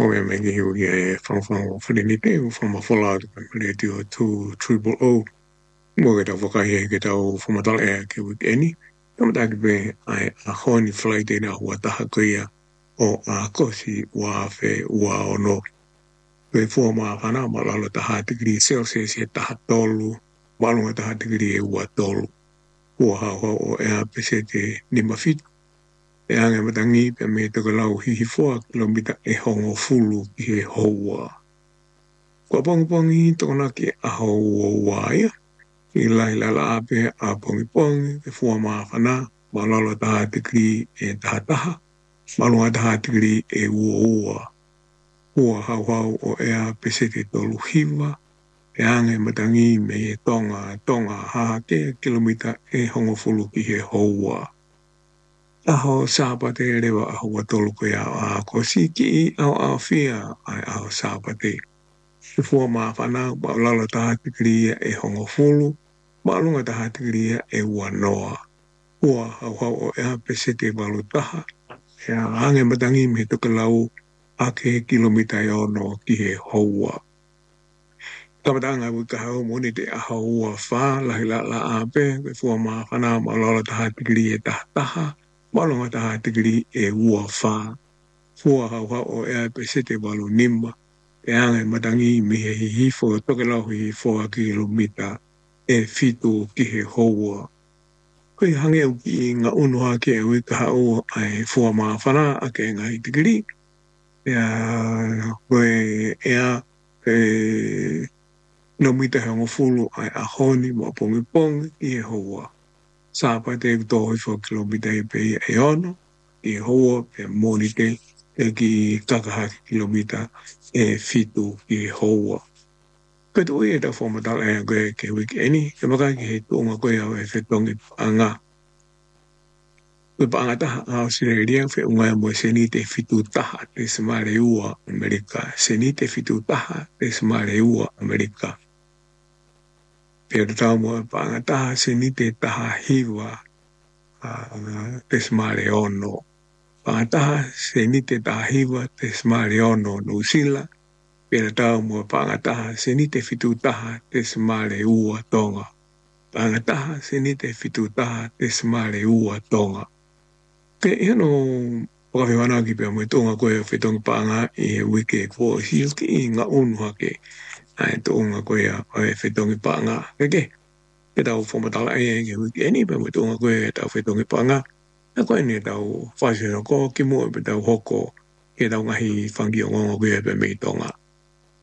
me me hiu ye from ni te from a follow radio to triple O mo ke ta foka ye ke ta o from tal e ke week any tam ta ke be ai a honi flight na wa ta ha ko ya o a ko si wa fe wa ono pe fo ma fana ma la ta ha degree celsius ye ta ha tolu ma lo ta ha degree e wa tolu wa ha o e a pese te ni ma fit e anga matangi pe me te lau hihi foa kilomita e hongo fulu ki he hoa. Kua pongi tona ki a hoa waia, i lai lala ape a pongi ke fua maa whana, ma lalo taha tikri e taha, ma lunga taha tikri e ua. Hua hau o ea pese te tolu hiwa, e anga matangi me e tonga haha ke kilomita e hongo fulu ki he hoa. Aho sapate rewa aho watolu ko ya a ko siki au fia ai aho sapate. E fua mawhana ma lala taha tikria e hongo fulu, ma lunga taha tikria e wanoa. Hua hau o ea pesete walu taha, e a hange matangi me toka lau ake kilomita e ono ki he hoa. Kamatanga wika hau moni te aho ua wha lahi la ape, e fua mawhana ma lala taha tikria e taha, Malonga taha tigiri e ua wha. Fua hau o ea pesete walu nima. E ange matangi mihe hihifo toke lau hihifo a kilomita e fitu ki he hoa. Koe hange au ki ngā unoha ke e wika hau ai fua maa whana a ke ngai tigiri. Koe ea kilomita he ngofulu ai ahoni ma pongi ki he hoa. Sapa te tohi fo kilomita e pe e ono, i hoa pe moni te e ki kakahaki kilomita e fitu i hoa. Pe tu e ta foma tal e koe ke wiki eni, ke maka ki he tunga koe au e whetongi paanga. Koe paanga taha au sire ria whe unga mo seni te fitu taha te semare ua Amerika. Seni te fitu taha te semare ua Amerika. Pero tau mo paanga taha seni te taha hiwa te smare ono. Paanga taha seni te taha hiwa te smare ono Nusila. Pero tau mo paanga taha seni te fitu taha te smare ua tonga. Paanga taha seni te fitu taha te smare ua tonga. Ke iano wakawhiwana ki pia mo tonga koe whetonga paanga i he wike kua hilki i ngā unuha ke. Ai tonga koe a whetongi paanga. Ke tau whamatala e ke wiki eni pa mo tonga koe tau whetongi paanga. Na koe ni tau whasera ko ki mo pe tau hoko ke tau ngahi whangi o ngonga koe pe mei tonga.